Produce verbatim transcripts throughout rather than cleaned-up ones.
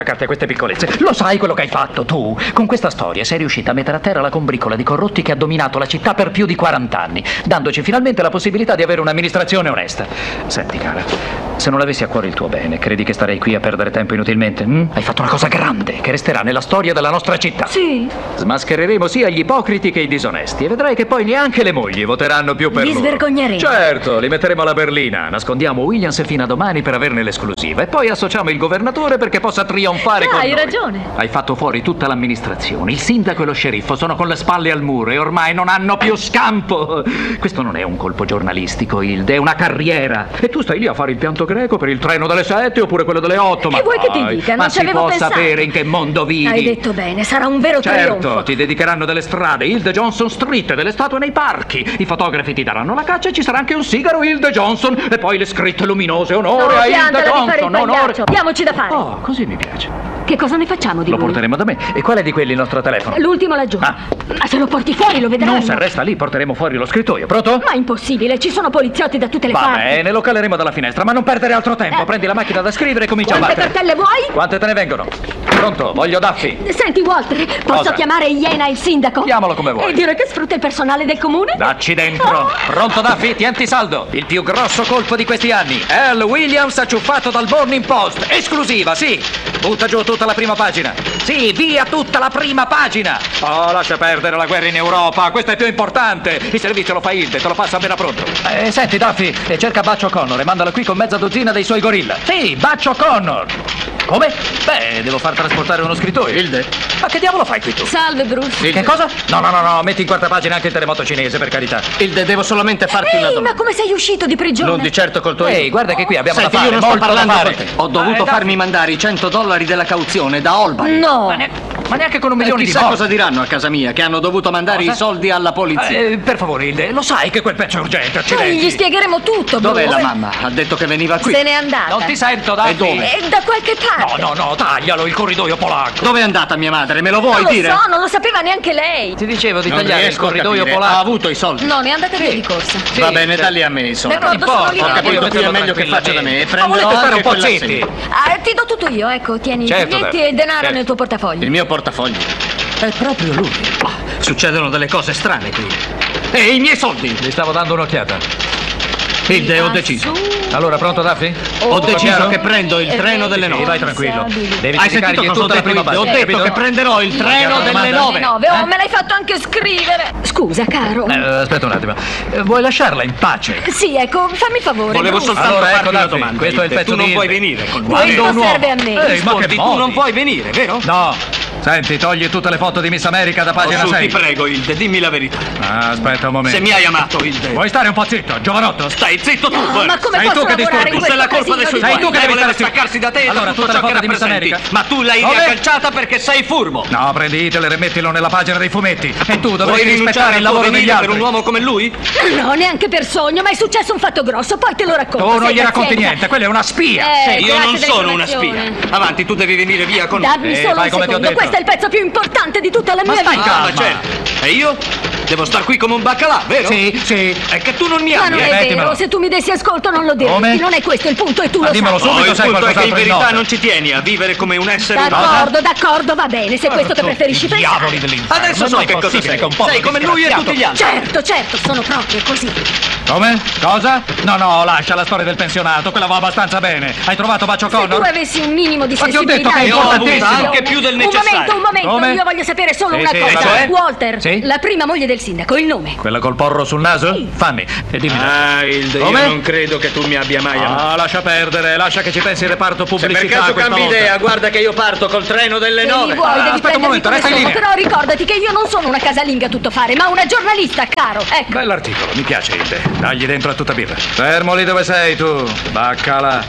a queste piccolezze. Lo sai quello che hai fatto tu? Con questa storia sei riuscita a mettere a terra la combricola di corrotti che ha dominato la città per più di quaranta anni, dandoci finalmente la possibilità di avere un'amministrazione onesta. Senti, cara, se non avessi a cuore il tuo bene, credi che starei qui a perdere tempo inutilmente? Hm? Hai fatto una cosa grande che resterà nella storia della nostra città. Sì. Smaschereremo sia gli ipocriti che i disonesti e vedrai che poi neanche le mogli voteranno più per Vi loro. svergogneremo. Certo, li metteremo alla berlina, nascondiamo Williams fino a domani per averne l'esclusiva e poi associamo il governatore perché possa trionfare. Fare con hai noi. ragione. Hai fatto fuori tutta l'amministrazione. Il sindaco e lo sceriffo sono con le spalle al muro e ormai non hanno più scampo. Questo non è un colpo giornalistico, Hilde, è una carriera. E tu stai lì a fare il pianto greco per il treno delle sette oppure quello delle otto. Che ma vuoi che ti dai, dica? Non ma ci si avevo può pensato. sapere in che mondo vivi? Hai detto bene, sarà un vero Certo, trionfo. ti dedicheranno delle strade, Hilde Johnson Street, delle statue nei parchi. I fotografi ti daranno la caccia e ci sarà anche un sigaro Hilde Johnson e poi le scritte luminose. Onore No, a Hilde piantala di fare il Johnson, onore. pagliaccio. Diamoci da fare. Oh, così mi piace. Che cosa ne facciamo di Lo lui? porteremo da me. E qual è di quelli il nostro telefono? L'ultimo laggiù. Ah. Ma se lo porti fuori lo vedranno. Non se resta lì, porteremo fuori lo scrittoio. Pronto? Ma impossibile, ci sono poliziotti da tutte le Va parti. bene, lo caleremo dalla finestra, ma non perdere altro tempo. Eh. Prendi la macchina da scrivere e comincia Quante a battere. cartelle vuoi? Quante te ne vengono? Pronto, voglio Daffy. Senti Walter, posso Cosa? chiamare Iena il sindaco? Chiamalo come vuoi. E dire che sfrutta il personale del comune? Dacci dentro. Pronto Daffy, tienti saldo. Il più grosso colpo di questi anni. Al Williams acciuffato dal Morning Post. Esclusiva, sì. Butta giù tutta la prima pagina. Sì, via tutta la prima pagina. Oh, lascia perdere la guerra in Europa. Questo è più importante. Il servizio lo fa Hilde, te lo passa appena pronto. Eh, senti Daffy, eh, cerca Butch O'Connor e mandalo qui con mezza dozzina dei suoi gorilla. Sì, Butch O'Connor. Come? Beh, devo far trasportare uno scrittoio. Hilde? Ma che diavolo fai qui tu? Salve Bruce. Che cosa? No, no, no, no, metti in quarta pagina anche il terremoto cinese, per carità. Hilde, devo solamente farti una Ehi, domanda. ma come sei uscito di prigione? Non di certo col tuo... Ehi, guarda che qui abbiamo Senti, da fare, io non sto molto parlando da fare. con te. Ho dovuto Eh, dai. farmi mandare i cento dollari della cauzione da Albany. No. Ma, ne- ma neanche con un E milione di chissà morti. cosa diranno a casa mia, che hanno dovuto mandare Cosa? i soldi alla polizia. Eh, per favore, Hilde, lo sai che quel pezzo è urgente, Noi accidenti. gli spiegheremo tutto, Dov'è Bruce. la mamma? Ha detto che veniva qui. Se n'è andata. Non ti sento, Daffy. E dove? E da qualche parte. No, no, no, taglialo, il corridoio polacco. Dove è andata mia madre? Me lo vuoi Non lo dire? so, non lo sapeva neanche lei. Ti dicevo di Non tagliare il riesco a corridoio capire. polacco. Ha avuto i soldi. No, ne è andata via di corsa. Sì, Va bene, sì. dalli a me i soldi. D'accordo, Non sono importa, lì. Ho Ho capito, capito, qui è meglio che faccia da me. E Ma prenderò volete stare anche un po' quella zitti? sera. Ah, ti do tutto io, ecco, tieni Certo, i biglietti Daffy. e il denaro Certo. nel tuo portafoglio. Il mio portafoglio. È proprio lui. Ah, succedono delle cose strane qui. E i miei soldi? Gli stavo dando un'occhiata. Hilde, ho Ah, deciso. su. Allora, pronto, Daffy? Ho Tutto deciso chiaro? che prendo il Eh, treno delle eh, Sì, nove. vai tranquillo. Devi Hai sentito dedicargli cosa ho tutta la detto? prima Hilde? Ho pagina, detto capito? che prenderò il treno Chiaro, delle domanda? nove. nove. Oh, Eh? me l'hai fatto anche scrivere. Scusa, caro. Eh, aspetta un attimo. Eh, vuoi lasciarla in pace? Sì, ecco, fammi favore. Volevo Bruce. soltanto Allora, ecco, farti una Daffy, domanda. questo è il Hilde. pezzo Tu non di vuoi Hilde. venire con Questo noi. Quando un serve uomo- a me. Ehi, ma che Ascolti, tu modi? non vuoi venire, vero? No. Senti, togli tutte le foto di Miss America da pagina Oh, su, sei. ti prego, Hilde, dimmi la verità. Ah, aspetta un momento. Se mi hai amato, Hilde. Vuoi stare un po' zitto, giovanotto? Stai zitto tu, No, Bert. ma come Sei posso tu che lavorare disturbi. in Questa è la questo colpa dei suoi casino Sei tu guai. che devi Lei voleva stare zitto. staccarsi da te Allora, da tutto tutte ciò le che foto di Miss rappresenti. America. Ma tu l'hai Dove? riagganciata perché sei furbo. No, prendi Hitler e mettilo nella pagina dei fumetti. E tu Vuoi dovresti rinunciare rispettare il al tuo lavoro degli venire altri. per un uomo come lui? No, neanche per sogno, ma è successo un fatto grosso, poi te lo racconto. Tu non sei gli racconti pazienza. niente, quella è una spia. Eh, Io non grazie sono una spia. dell'informazione. Avanti, tu devi venire via con Dammi Eh, solo fai un come ti ho secondo, detto. questo è il pezzo più importante di tutta la Ma mia stai vita. calma. Ah, ma certo. E io? Devo star qui come un baccalà, vero? Sì, sì. È che tu non mi Ma ami, non eh? è mettimelo. vero, se tu mi dessi ascolto non lo diresti, Come? non è questo il punto e tu Ma lo dimmelo sai. subito, No, il sai punto è che in qualcos'altro in verità nota. non ci tieni a vivere come un essere umano. D'accordo, d'accordo, va bene, se è questo che preferisci pensare. Diavoli dell'inferno. Adesso so non è che cosa possibile sei. che un povero Sei come lui e disgraziato- tutti gli altri. Certo, certo, sono proprio così. Come? Cosa? No, no, lascia la storia del pensionato, quella va abbastanza bene. Hai trovato Butch Se tu O'Connor? avessi un minimo di Ma ti ho detto sensibilità che è e di importantissimo. comprensione. Anche più del Un necessario. momento, un momento, Come? io voglio sapere solo Sì, una sì, cosa. cioè? Walter, Sì? la prima moglie del sindaco, il nome. Quella col porro sul naso? Sì. Fanny, e dimmi. Ah, Hilde, io Come? non credo che tu mi abbia mai amato. Ah, lascia perdere, lascia che ci pensi il reparto Se pubblicità. per caso questa cambi volta. idea, guarda che io parto col treno delle Se mi nove. vuoi, Ah, devi aspetta un prendermi momento, come resta in sono, linea. però ricordati che io non sono una casalinga tuttofare, ma una giornalista, caro. Ecco. Bell'articolo, mi piace Hilde. Dagli dentro a tutta birra. Fermo lì dove sei tu, baccala.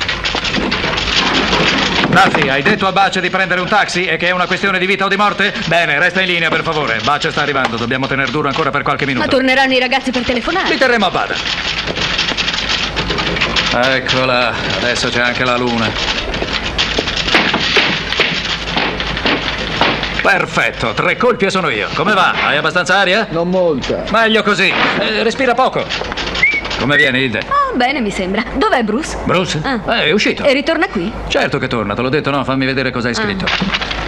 Duffy, hai detto a Butch di prendere un taxi e che è una questione di vita o di morte? Bene, resta in linea per favore. Butch sta arrivando, dobbiamo tener duro ancora per qualche Ma minuto. torneranno i ragazzi per telefonare. Li terremo a bada. Eccola, adesso c'è anche la luna. Perfetto, tre colpi e sono io. Come va? Hai abbastanza aria? Non molta. Meglio così. Eh, respira poco. Come viene, Hilde? Oh, bene, mi sembra. Dov'è Bruce? Bruce? Ah. Eh, è uscito. E ritorna qui? Certo che torna, te l'ho detto, no? Fammi vedere cosa hai scritto.